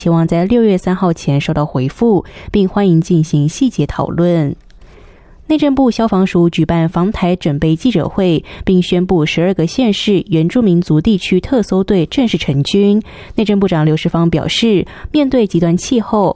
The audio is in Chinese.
希望在6月3号前收到回复，并欢迎进行细节讨论。内政部消防署举办防台准备记者会，并宣布12个县市原住民族地区特搜队正式成军。内政部长刘世芳表示，面对极端气候，